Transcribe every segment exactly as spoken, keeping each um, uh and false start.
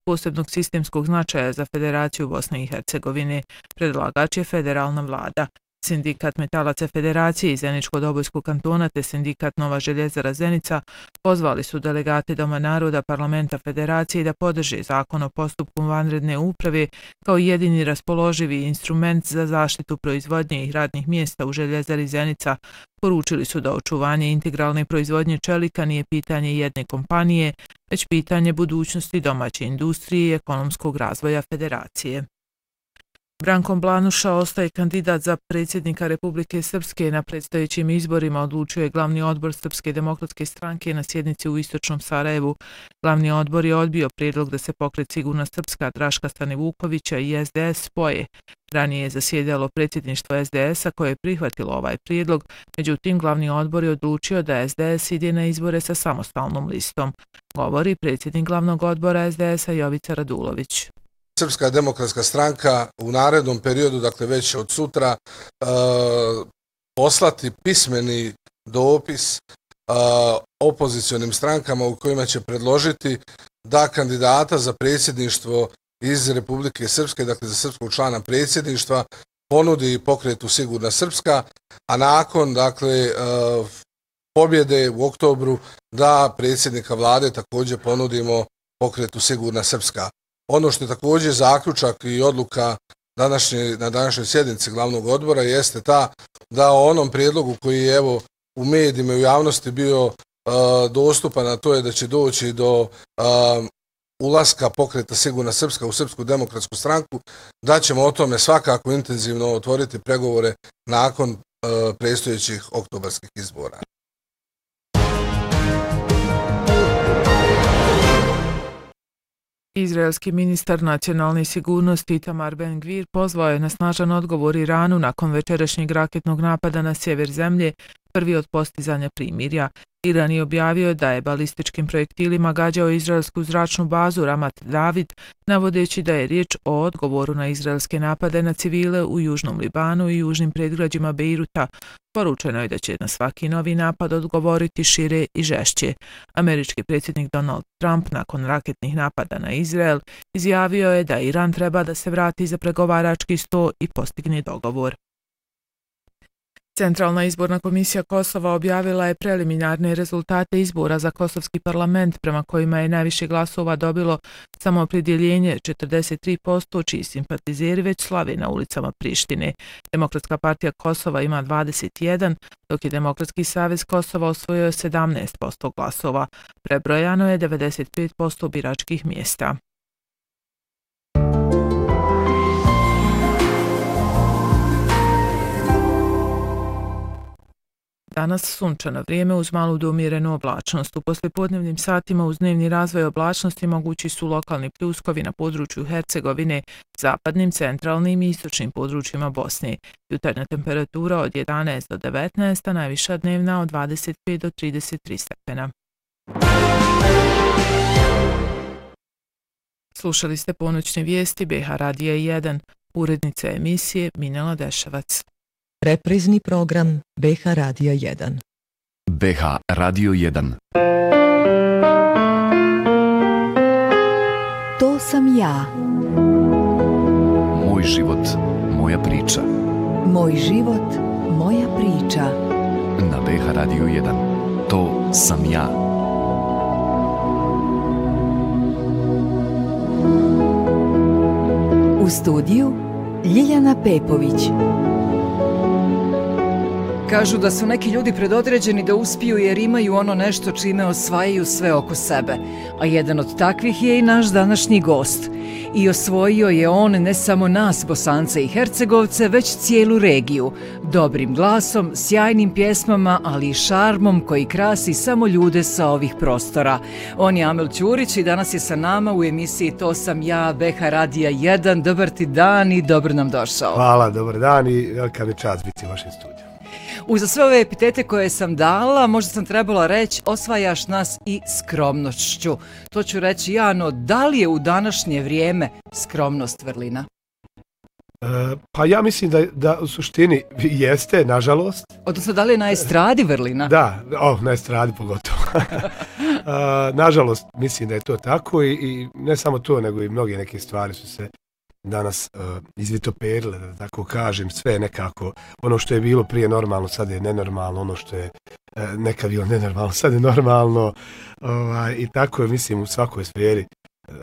posebnog sistemskog značaja za Federaciju Bosne i Hercegovine. Predlagač je federalna vlada. Sindikat metalaca Federacije iz Zeničko-Dobojskog kantona te sindikat Nova željezara Zenica pozvali su delegate Doma naroda Parlamenta Federacije da podrže zakon o postupku vanredne uprave kao jedini raspoloživi instrument za zaštitu proizvodnje i radnih mjesta u željezari Zenica. Poručili su da očuvanje integralne proizvodnje čelika nije pitanje jedne kompanije, već pitanje budućnosti domaće industrije i ekonomskog razvoja Federacije. Branko Blanuša ostaje kandidat za predsjednika Republike Srpske na predstojećim izborima, odlučio je glavni odbor Srpske demokratske stranke na sjednici u Istočnom Sarajevu. Glavni odbor je odbio prijedlog da se pokret Sigurna Srpska Draška Stanivukovića i es de es spoje. Ranije je zasjedalo predsjedništvo es de esa koje je prihvatilo ovaj prijedlog, međutim glavni odbor je odlučio da es de es ide na izbore sa samostalnom listom, govori predsjednik glavnog odbora es de esa Jovica Radulović. Srpska demokratska stranka u narednom periodu, dakle već od sutra, uh, poslati pismeni dopis uh, opozicionim strankama u kojima će predložiti da kandidata za predsjedništvo iz Republike Srpske, dakle za srpskog člana predsjedništva, ponudi pokretu Sigurna Srpska, a nakon dakle uh, pobjede u oktobru da predsjednika vlade također ponudimo pokretu Sigurna Srpska. Ono što je također zaključak i odluka današnje, na današnjoj sjednici glavnog odbora jeste ta da o onom prijedlogu koji je evo u medijima i u javnosti bio uh, dostupan, a to je da će doći do uh, ulaska pokreta Sigurna Srpska u Srpsku demokratsku stranku, da ćemo o tome svakako intenzivno otvoriti pregovore nakon uh, predstojećih oktobarskih izbora. Izraelski ministar nacionalne sigurnosti Itamar Ben-Gvir pozvao je na snažan odgovor Iranu nakon večerašnjeg raketnog napada na sjever zemlje, prvi od postizanja primirja. Iran je objavio da je balističkim projektilima gađao izraelsku zračnu bazu Ramat David, navodeći da je riječ o odgovoru na izraelske napade na civile u Južnom Libanu i južnim predgrađima Bejruta. Poručeno je da će na svaki novi napad odgovoriti šire i žešće. Američki predsjednik Donald Trump nakon raketnih napada na Izrael izjavio je da Iran treba da se vrati za pregovarački sto i postigne dogovor. Centralna izborna komisija Kosova objavila je preliminarne rezultate izbora za kosovski parlament prema kojima je najviše glasova dobilo samoopredjeljenje četrdeset tri posto, čiji simpatizeri već slave na ulicama Prištine. Demokratska partija Kosova ima dvadeset jedan, dok je Demokratski savez Kosova osvojio sedamnaest posto glasova. Prebrojano je devedeset pet posto biračkih mjesta. Danas sunčano vrijeme uz malu do umjerenu oblačnost. U poslijepodnevnim satima uz dnevni razvoj oblačnosti mogući su lokalni pljuskovi na području Hercegovine, zapadnim, centralnim i istočnim područjima Bosne. Jutarnja temperatura od jedanaest do devetnaest, a najviša dnevna od dvadeset pet do trideset tri stepena. Slušali ste ponoćne vijesti B H Radija jedan, urednica emisije Minela Deševac. Reprizni program B H Radija jedan. B H Radio jedan. To sam ja. Moj život, moja priča. Moj život, moja priča. Na B H Radio jedan. To sam ja. U studiju Ljiljana Pepović. Kažu da su neki ljudi predodređeni da uspiju jer imaju ono nešto čime osvajaju sve oko sebe, a jedan od takvih je i naš današnji gost. I osvojio je on ne samo nas, Bosance i Hercegovce, već cijelu regiju. Dobrim glasom, sjajnim pjesmama, ali i šarmom koji krasi samo ljude sa ovih prostora. On je Amel Ćurić i danas je sa nama u emisiji To sam ja, B H Radija jedan. Dobar ti dan i dobro nam došao. Hvala, dobar dan i velika mi čast biti u vašem studiju. Uza sve ove epitete koje sam dala, možda sam trebala reći, osvajaš nas i skromnošću. To ću reći ja, no da li je u današnje vrijeme skromnost vrlina? E, pa ja mislim da, da u suštini jeste, nažalost. Odnosno, da li je na estradi vrlina? Da, o, na estradi pogotovo. A, nažalost, mislim da je to tako i, i ne samo to, nego i mnoge neke stvari su se danas uh, izvitoperile, da tako kažem, sve nekako, ono što je bilo prije normalno, sad je nenormalno, ono što je uh, nekad bilo nenormalno, sad je normalno, ovaj, i tako je, mislim, u svakoj sferi uh,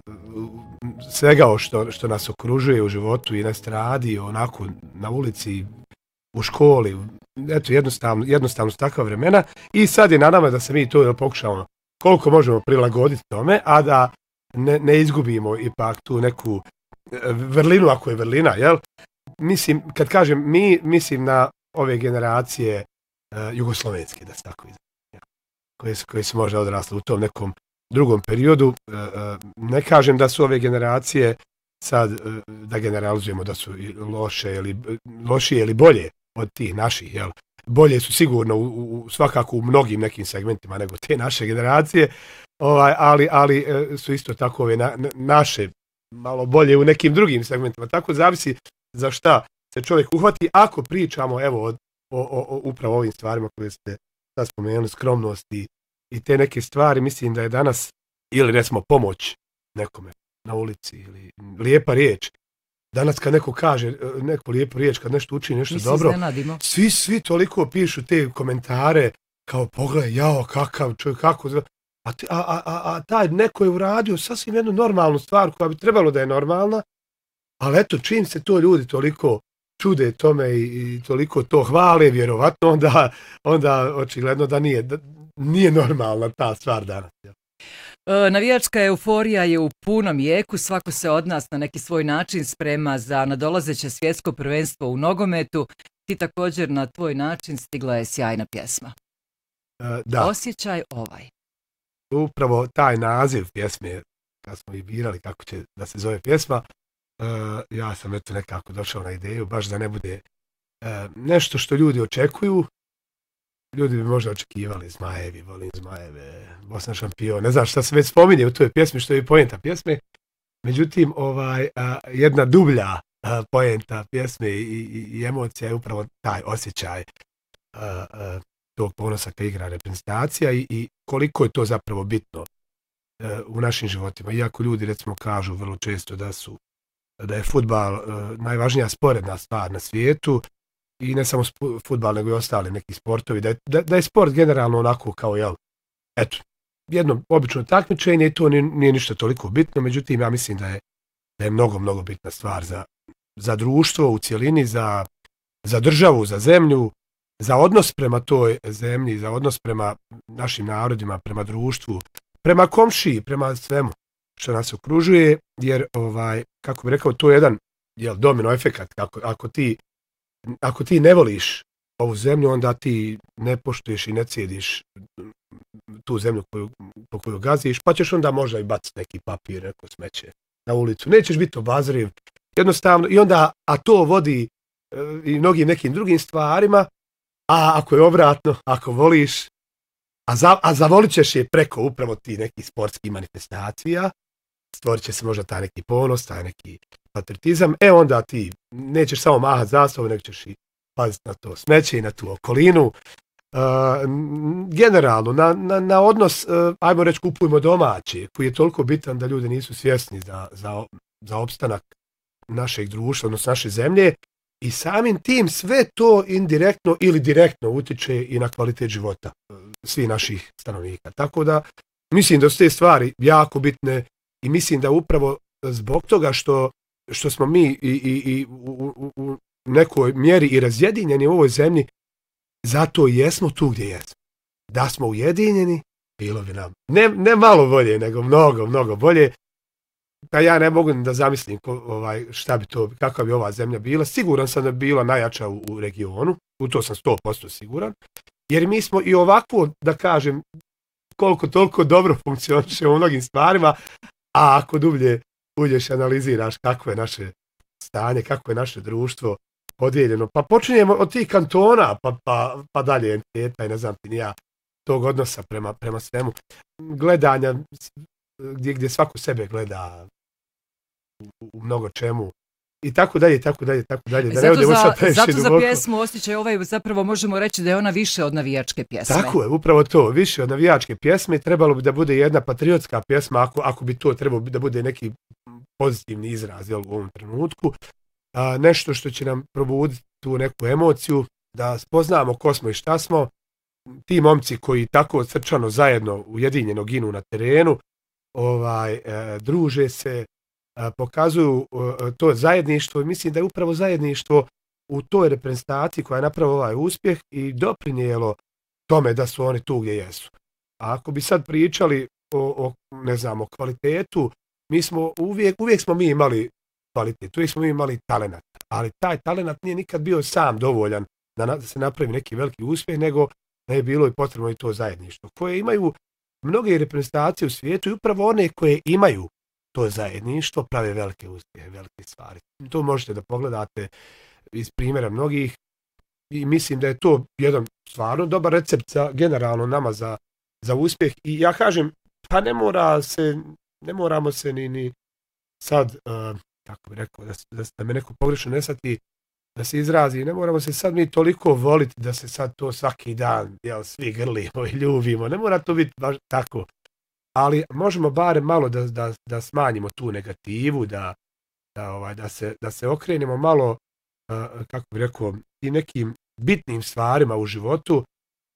svega što, što nas okružuje u životu i na stradi, onako, na ulici, u školi, eto, jednostavno, jednostavno su takva vremena i sad je na nama da se mi to pokušamo koliko možemo prilagoditi tome, a da ne, ne izgubimo ipak tu neku vrlinu, ako je vrlina, jel? Mislim, kad kažem mi, mislim na ove generacije uh, jugoslovenske, da se tako izrazim, koje su, koje su možda odrasle u tom nekom drugom periodu. Uh, uh, ne kažem da su ove generacije sad, uh, da generalizujemo da su loše ili, lošije ili bolje od tih naših, jel? Bolje su sigurno u, u, svakako u mnogim nekim segmentima nego te naše generacije, ovaj, ali, ali uh, su isto tako ove na, naše malo bolje u nekim drugim segmentima. Tako zavisi za šta se čovjek uhvati ako pričamo evo o, o, o upravo ovim stvarima koje ste sad spomenuli, skromnosti i te neke stvari. Mislim da je danas ili recimo pomoć nekome na ulici ili lijepa riječ. Danas kad neko kaže neku lijepu riječ, kad nešto učini nešto mi dobro, svi, svi toliko pišu te komentare kao pogledaj, jao kakav čovjek, kako A, a, a, a taj neko je uradio sasvim jednu normalnu stvar koja bi trebalo da je normalna, ali eto, čim se to ljudi toliko čude tome i, i toliko to hvale, vjerovatno, onda, onda očigledno da nije, da nije normalna ta stvar danas. E, navijačka euforija je u punom jeku, svako se od nas na neki svoj način sprema za nadolazeće svjetsko prvenstvo u nogometu. Ti također na tvoj način stigla je sjajna pjesma. E, da. Osjećaj ovaj. Upravo taj naziv pjesme, kad smo i birali kako će da se zove pjesma, uh, ja sam eto nekako došao na ideju, baš da ne bude uh, nešto što ljudi očekuju. Ljudi bi možda očekivali Zmajevi, volim Zmajeve, Bosna šampion, ne znam šta se već spominje u toj pjesmi, što je poenta pjesme. Međutim, ovaj, uh, jedna dublja uh, poenta pjesme i, i, i emocija je upravo taj osjećaj uh, uh, tog ponosa kad igra reprezentacija i, i koliko je to zapravo bitno e, u našim životima. Iako ljudi recimo kažu vrlo često da su da je fudbal e, najvažnija sporedna stvar na svijetu i ne samo fudbal nego i ostali neki sportovi, da je, da, da je sport generalno onako kao jel, eto, jedno obično takmičenje i to nije, nije ništa toliko bitno, međutim ja mislim da je, da je mnogo, mnogo bitna stvar za, za društvo u cjelini, za, za državu, za zemlju, za odnos prema toj zemlji, za odnos prema našim narodima, prema društvu, prema komšiji, prema svemu što nas okružuje, jer ovaj, kako bih rekao, to je jedan jel, domino efekat. Ako, ako, ti, ako ti ne voliš ovu zemlju, onda ti ne poštuješ i ne cijediš tu zemlju koju, po koju gaziš, pa ćeš onda možda i baciti neki papir, neko smeće na ulicu. Nećeš biti obazriv, jednostavno, i onda, a to vodi i mnogim nekim drugim stvarima. A ako je obratno, ako voliš, a, za, a zavolit ćeš je preko upravo ti nekih sportskih manifestacija, stvorit će se možda taj neki ponos, taj neki patriotizam, e onda ti nećeš samo mahat zastavom, nego ćeš i paziti na to smeće i na tu okolinu. Uh, generalno, na, na, na odnos, uh, ajmo reći, kupujmo domaće, koji je toliko bitan da ljudi nisu svjesni za, za, za opstanak našeg društva, odnosno naše zemlje, i samim tim sve to indirektno ili direktno utiče i na kvalitet života svih naših stanovnika. Tako da mislim da su te stvari jako bitne i mislim da upravo zbog toga što, što smo mi i, i, i u, u, u nekoj mjeri i razjedinjeni u ovoj zemlji, zato i jesmo tu gdje jesmo. Da smo ujedinjeni, bilo bi nam ne, ne malo bolje, nego mnogo, mnogo bolje. Pa ja ne mogu da zamislim ko, ovaj, šta bi to, kakva bi ova zemlja bila. Siguran sam da bi bila najjača u, u regionu, u to sam sto posto siguran, jer mi smo i ovako, da kažem, koliko toliko dobro funkcioniše u mnogim stvarima, a ako dublje uđeš analiziraš kako je naše stanje, kako je naše društvo podijeljeno, pa počinjemo od tih kantona, pa, pa, pa dalje entiteta i ne znam ti ni ja, tog odnosa prema, prema svemu, gledanja gdje, gdje svako sebe gleda u, u mnogo čemu, i tako dalje, i tako dalje, tako dalje. Da zato ne za, zato za duboko. pjesmu Osjećaj ovaj zapravo možemo reći da je ona više od navijačke pjesme. Tako je, upravo to, više od navijačke pjesme, trebalo bi da bude jedna patriotska pjesma, ako, ako bi to trebalo da bude neki pozitivni izraz, jel, u ovom trenutku. A, nešto što će nam probuditi tu neku emociju, da spoznamo ko smo i šta smo. Ti momci koji tako srčano zajedno ujedinjeno ginu na terenu, ovaj, e, druže se, e, pokazuju e, to zajedništvo i mislim da je upravo zajedništvo u toj reprezentaciji koja je napravila ovaj uspjeh i doprinijelo tome da su oni tu gdje jesu. A ako bi sad pričali o, o ne znam, o kvalitetu, mi smo uvijek, uvijek smo mi imali kvalitet, uvijek smo mi imali talenat, ali taj talenat nije nikad bio sam dovoljan da, na, da se napravi neki veliki uspjeh, nego da je bilo i potrebno i to zajedništvo, koje imaju mnoge reprezentacije u svijetu i upravo one koje imaju to zajedništvo prave velike uspjehe, velike stvari. To možete da pogledate iz primjera mnogih i mislim da je to jedan stvarno dobar recept za, generalno nama za, za uspjeh i ja kažem, pa ne mora se, ne moramo se ni, ni sad, uh, kako bi rekao, da, da, da me neko pogrešno ne shvati, da se izrazi, ne moramo se sad mi toliko voliti da se sad to svaki dan, jel, svi grlimo i ljubimo, ne mora to biti baš tako, ali možemo barem malo da, da, da smanjimo tu negativu, da, da, ovaj, da, se, da se okrenemo malo, uh, kako bi rekao, i nekim bitnim stvarima u životu, uh,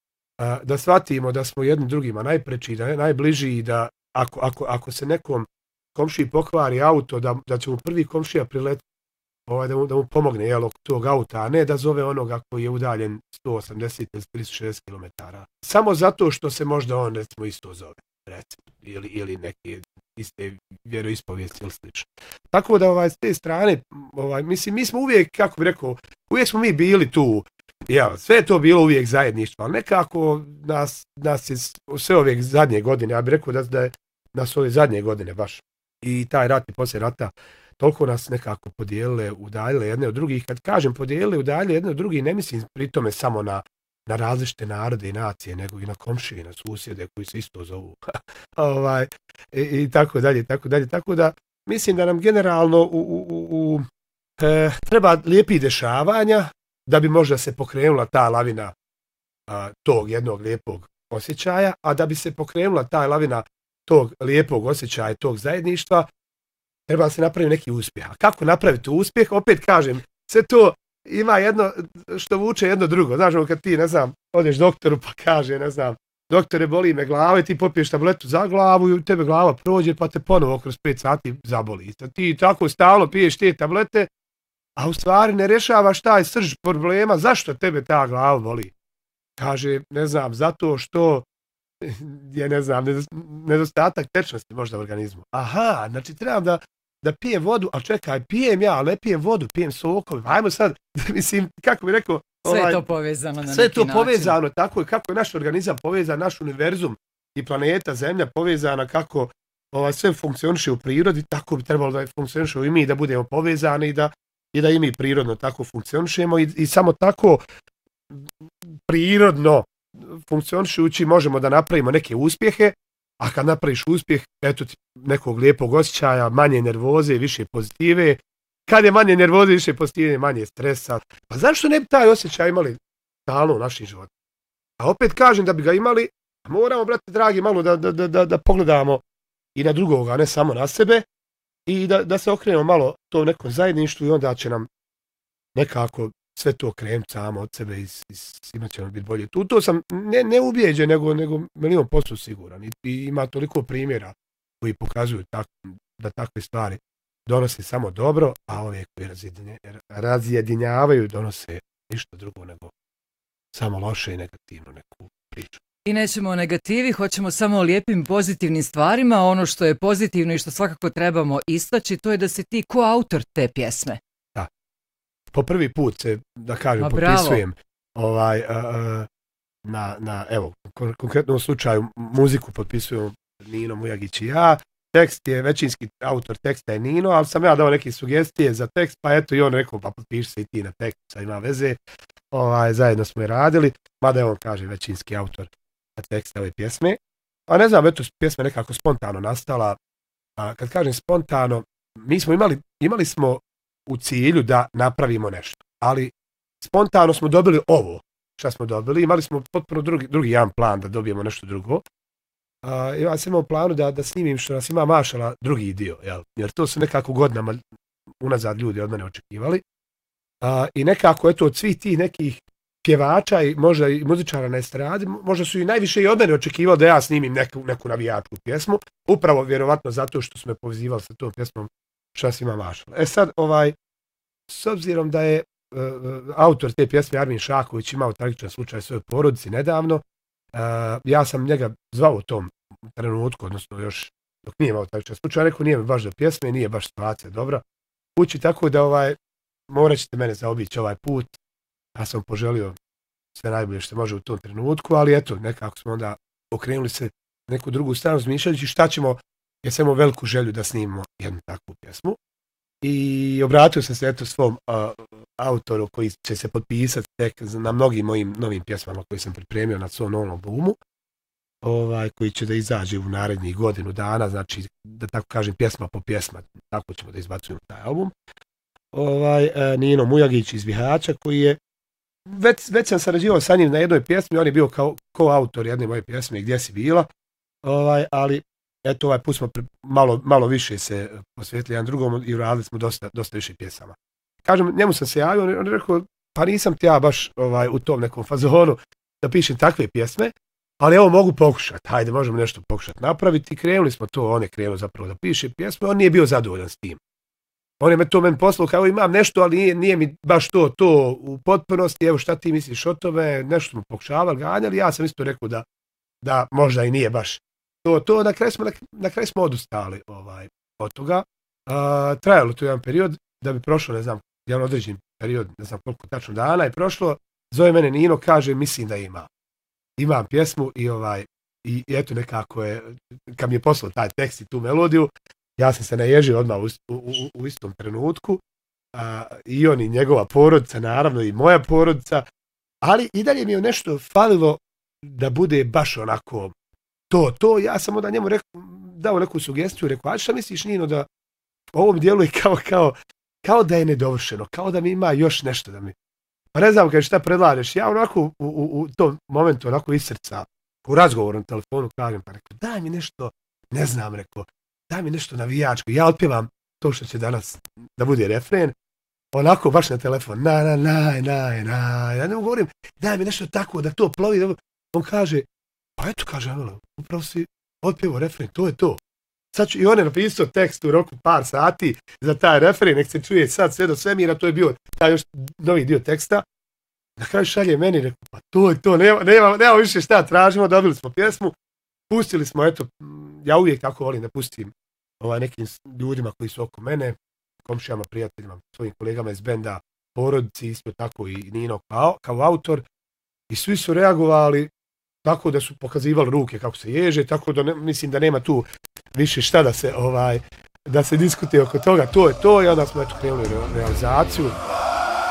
da shvatimo da smo jednim drugima najpreči, da najbliži i da ako, ako, ako se nekom komšiji pokvari auto, da, da će mu prvi komšija priletiti, ovaj, da, mu, da mu pomogne, jel, oko tog auta, a ne da zove onoga koji je udaljen sto osamdeset ili tristo šezdeset kilometara. Samo zato što se možda on, recimo, isto zove, recimo, ili, ili neke iste vjeroispovijesti ili slično. Tako da, ovaj, s te strane, ovaj, mislim, mi smo uvijek, kako bi rekao, uvijek smo mi bili tu, jel, sve je to bilo uvijek zajedništvo, ali nekako nas, nas je sve ove zadnje godine, ja bih rekao da, da je nas ove zadnje godine baš, i taj rat i poslije rata, toliko nas nekako podijelile, udaljile jedne od drugih. Kad kažem podijelile, udaljile jedne od drugih, ne mislim pri tome samo na, na različite narode i nacije, nego i na komšije, na susjede koji se isto zovu. ovaj, i, i tako dalje, tako dalje. Tako da mislim da nam generalno u, u, u, u, e, treba lijepih dešavanja da bi možda se pokrenula ta lavina a, tog jednog lijepog osjećaja, a da bi se pokrenula ta lavina tog lijepog osjećaja, tog zajedništva, treba se napraviti neki uspjeh. A kako napraviti uspjeh? Opet kažem, sve to ima jedno što vuče jedno drugo. Znaš, kad ti, ne znam, odeš doktoru pa kaže, ne znam, doktore, boli me glava i ti popiješ tabletu za glavu i tebe glava prođe pa te ponovo kroz pet sati zaboli. Ti tako stalno piješ te tablete, a u stvari ne rješavaš taj srž problema. Zašto tebe ta glava boli? Kaže, ne znam, zato što je, ne znam, nedostatak tečnosti možda u organizmu. Aha, znači trebam da, da pijem vodu, ali čekaj, pijem ja, ali ne pijem vodu, pijem sokovi. Ajmo sad, mislim, kako bi rekao... Sve ovaj, je to povezano na neki način. Sve je to povezano, tako je, kako je naš organizam povezan, naš univerzum i planeta, zemlja povezana, kako ovaj, sve funkcioniše u prirodi, tako bi trebalo da funkcioniše i mi, da budemo povezani i da, i da i mi prirodno tako funkcionišemo i, i samo tako prirodno funkcionišući možemo da napravimo neke uspjehe, a kad napraviš uspjeh, eto ti nekog lijepog osjećaja, manje nervoze, više pozitive. Kad je manje nervoze, više pozitive, manje stresa. Pa zašto ne bi taj osjećaj imali stalno u našim životima? A opet kažem da bi ga imali, moramo, brate dragi, malo da, da, da, da, da pogledamo i na drugoga, ne samo na sebe, i da, da se okrenemo malo to nekom zajedništvu i onda će nam nekako sve to krenuti samo od sebe i, i svima će nam biti bolje. Tu to sam ne, ne ubijeđen, nego, nego milion posto siguran. I, I ima toliko primjera koji pokazuju tak, da takve stvari donose samo dobro, a ove koji razjedinjavaju donose ništa drugo nego samo loše i negativno neku priču. I nećemo o negativi, hoćemo samo o lijepim pozitivnim stvarima. Ono što je pozitivno i što svakako trebamo istaći, to je da si ti koautor te pjesme. Da. Po prvi put se, da kažem, potpisujem ovaj, uh, na, na, evo, kon- konkretnom slučaju muziku potpisujem Nino Mujagić i ja. Tekst je, većinski autor teksta je Nino, ali sam ja dao neke sugestije za tekst, pa eto i on rekao, pa potpiši se i ti na tekst, sad ima veze. Ovaj, zajedno smo je radili, mada je on, kaže, većinski autor teksta ove pjesme. A ne znam, eto, pjesma nekako spontano nastala. A kad kažem spontano, mi smo imali, imali smo u cilju da napravimo nešto. Ali spontano smo dobili ovo šta smo dobili, imali smo potpuno drugi, drugi jedan plan da dobijemo nešto drugo. Uh, ja sam imao u planu da, da snimim što nas ima mašala drugi dio, jel? Jer to su nekako godinama unazad ljudi od mene očekivali. Uh, I nekako, eto, od svih tih nekih pjevača i možda i muzičara na estradi, možda su i najviše i od mene očekivali da ja snimim neku, neku navijačku pjesmu, upravo vjerovatno zato što smo povezivali sa tom pjesmom šta nas ima mašala. E sad, ovaj, s obzirom da je uh, autor te pjesme Armin Šaković imao tragičan slučaj svoje porodici nedavno, Uh, ja sam njega zvao u tom trenutku, odnosno još dok nije imao tragičan slučaj, rekao nije mi baš do pjesme, nije baš situacija dobra. Ući tako da ovaj, morat ćete mene zaobići ovaj put. Ja sam poželio sve najbolje što može u tom trenutku, ali eto, nekako smo onda okrenuli se neku drugu stranu zmišljajući šta ćemo, jer sam imao veliku želju da snimimo jednu takvu pjesmu. I obratio sam se eto svom uh, autoru koji će se potpisati tek na mnogim mojim novim pjesmama koje sam pripremio na svom novom albumu, ovaj, koji će da izađe u narednih godinu dana, znači da tako kažem pjesma po pjesma, tako ćemo da izbacujemo taj album. Ovaj, uh, Nino Mujagić iz Bihaća koji je, već, već sam sarađivao sa njim na jednoj pjesmi, on je bio kao koautor jedne moje pjesme Gdje si bila, ovaj, ali eto, ovaj put smo malo, malo više se posvetili jedan drugom i uradili smo dosta, dosta više pjesama. Kažem, njemu sam se javio, on je rekao, pa nisam ti ja baš ovaj, u tom nekom fazonu da pišem takve pjesme, ali evo mogu pokušati, hajde, možemo nešto pokušati napraviti. Krenuli smo to, on je krenuo zapravo da piše pjesme, on nije bio zadovoljan s tim. On je me to meni poslao, kao imam nešto, ali nije, nije mi baš to, to u potpunosti, evo šta ti misliš o tome, nešto smo pokušavali, ganjali, ja sam isto rekao da, da možda i nije baš to, to na kraju smo, na, na kraju smo odustali ovaj, od toga. Uh, trajalo to jedan period, da bi prošlo, ne znam, jedan određen period, ne znam koliko tačno dana je prošlo, zove mene Nino, kaže, mislim da ima. Imam pjesmu i ovaj, i eto nekako je, kad mi je poslao taj tekst i tu melodiju, ja sam se naježio odmah u, u, u, u istom trenutku, uh, i on i njegova porodica, naravno i moja porodica, ali i dalje mi je nešto falilo da bude baš onako to, to, ja sam onda njemu rekao, dao neku sugestiju, rekao, a šta misliš Nino da ovom dijelu je kao, kao, kao da je nedovršeno, kao da mi ima još nešto da mi, pa ne znam kaj šta predlažeš, ja onako u, u, u tom momentu onako iz srca, u razgovoru na telefonu kažem, pa rekao, daj mi nešto, ne znam, rekao, daj mi nešto navijačko, ja otpjevam to što će danas da bude refren, onako baš na telefon, na, na, na, na, na, ja ne mogu govorim, daj mi nešto tako da to plovi, da... on kaže, pa eto, kaže, Amela, upravo si otpjevao refren, to je to. Sad ću, i on je napisao tekst u roku par sati za taj refren, nek se čuje sad sve do svemira, to je bio taj još novi dio teksta. Na kraju šalje meni, rekao, pa to je to, nema, nema, nema više šta tražimo, dobili smo pjesmu, pustili smo, eto, ja uvijek tako volim da pustim ovaj, nekim ljudima koji su oko mene, komšijama, prijateljima, svojim kolegama iz benda, porodici, isto tako i Nino kao, kao autor, i svi su reagovali tako da su pokazivali ruke kako se ježe, tako da ne, mislim da nema tu više šta da se ovaj da se diskutuje oko toga, to je to i onda smo eto krenuli u realizaciju.